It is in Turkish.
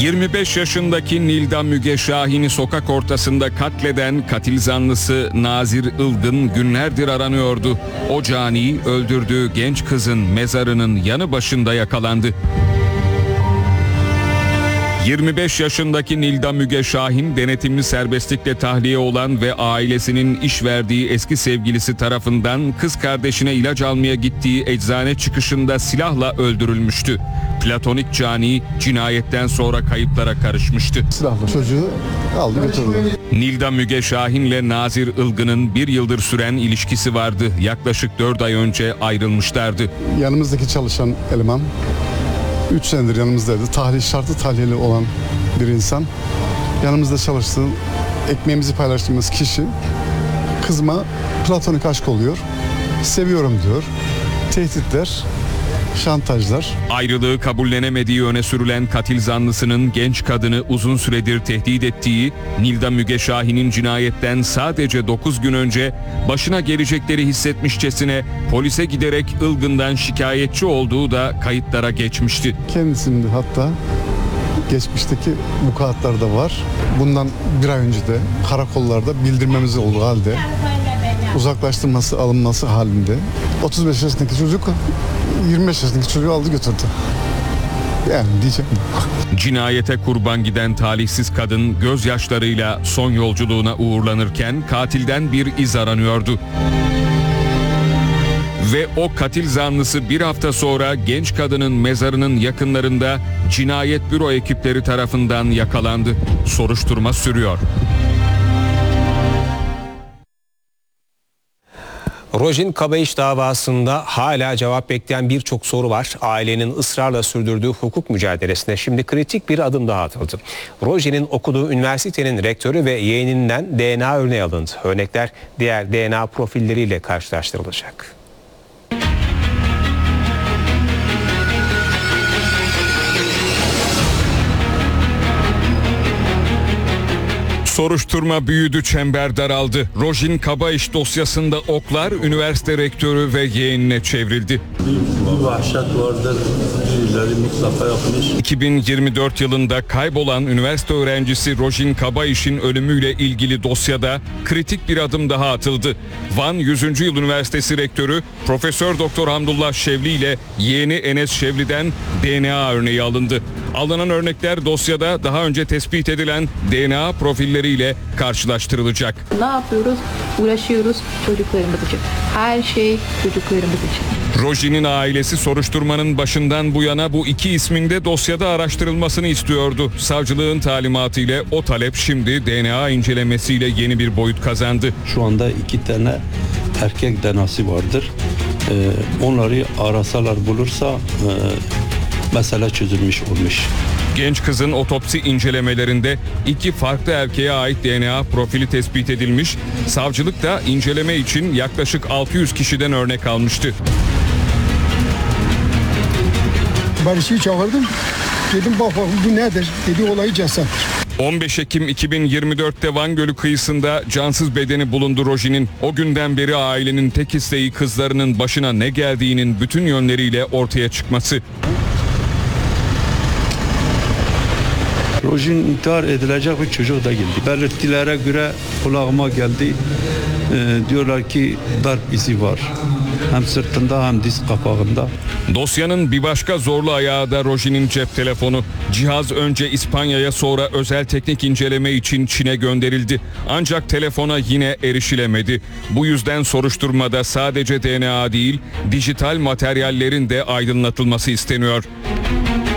25 yaşındaki Nilda Müge Şahin'i sokak ortasında katleden katil zanlısı Nazir Ilgın günlerdir aranıyordu. O cani öldürdüğü genç kızın mezarının yanı başında yakalandı. 25 yaşındaki Nilda Müge Şahin denetimli serbestlikle tahliye olan ve ailesinin iş verdiği eski sevgilisi tarafından kız kardeşine ilaç almaya gittiği eczane çıkışında silahla öldürülmüştü. Platonik cani cinayetten sonra kayıplara karışmıştı. Silahla çocuğu aldı götürdü. Nilda Müge Şahin'le Nazir Ilgın'ın bir yıldır süren ilişkisi vardı. Yaklaşık 4 ay önce ayrılmışlardı. Yanımızdaki çalışan eleman 3 senedir yanımızdaydı. Şartlı tahliyeli olan bir insan. Yanımızda çalıştığı, ekmeğimizi paylaştığımız kişi kızıma platonik aşk oluyor. Seviyorum diyor. Tehditler, şantajlar. Ayrılığı kabullenemediği öne sürülen katil zanlısının genç kadını uzun süredir tehdit ettiği, Nilda Müge Şahin'in cinayetten sadece 9 gün önce başına gelecekleri hissetmişçesine polise giderek Ilgın'dan şikayetçi olduğu da kayıtlara geçmişti. Kendisinin de hatta geçmişteki vukuatlar da var. Bundan bir ay önce de karakollarda bildirmemiz olduğu halde uzaklaştırması alınması halinde 35 yaşındaki çocuk 25 yaşındaki çocuğu aldı götürdü. Yani diyeceğim. Cinayete kurban giden talihsiz kadın gözyaşlarıyla son yolculuğuna uğurlanırken katilden bir iz aranıyordu. Ve o katil zanlısı bir hafta sonra genç kadının mezarının yakınlarında cinayet büro ekipleri tarafından yakalandı. Soruşturma sürüyor. Rojin Kabayiş davasında hala cevap bekleyen birçok soru var. Ailenin ısrarla sürdürdüğü hukuk mücadelesine şimdi kritik bir adım daha atıldı. Rojin'in okuduğu üniversitenin rektörü ve yeğeninden DNA örneği alındı. Örnekler diğer DNA profilleriyle karşılaştırılacak. Soruşturma büyüdü, çember daraldı. Rojin Kabayiş dosyasında oklar üniversite rektörü ve yeğenine çevrildi. Bir vahşet vardır, birileri mutlaka yapmış. 2024 yılında kaybolan üniversite öğrencisi Rojin Kabayiş'in ölümüyle ilgili dosyada kritik bir adım daha atıldı. Van 100. Yıl Üniversitesi rektörü Profesör Doktor Hamdullah Şevli ile yeğeni Enes Şevli'den DNA örneği alındı. Alınan örnekler dosyada daha önce tespit edilen DNA profilleriyle karşılaştırılacak. Ne yapıyoruz? Uğraşıyoruz çocuklarımız için. Her şey çocuklarımız için. Rojin'in ailesi soruşturmanın başından bu yana bu iki ismin de dosyada araştırılmasını istiyordu. Savcılığın talimatı ile o talep şimdi DNA incelemesiyle yeni bir boyut kazandı. Şu anda 2 tane erkek DNA'sı vardır. Onları arasalar bulursa mesele çözülmüş olmuş. Genç kızın otopsi incelemelerinde 2 farklı erkeğe ait DNA profili tespit edilmiş. Savcılık da inceleme için yaklaşık 600 kişiden örnek almıştı. Barış'ı çağırdım. Dedim bak bu nedir? Dedi olayı cesettir. 15 Ekim 2024'te Van Gölü kıyısında cansız bedeni bulundu Rojin'in. O günden beri ailenin tek isteği kızlarının başına ne geldiğinin bütün yönleriyle ortaya çıkması. Rojin intihar edilecek bir çocuk da geldi. Belirtilere göre kulağıma geldi. Diyorlar ki darp izi var. Hem sırtında hem diz kapağında. Dosyanın bir başka zorlu ayağı da Rojin'in cep telefonu. Cihaz önce İspanya'ya sonra özel teknik inceleme için Çin'e gönderildi. Ancak telefona yine erişilemedi. Bu yüzden soruşturmada sadece DNA değil, dijital materyallerin de aydınlatılması isteniyor.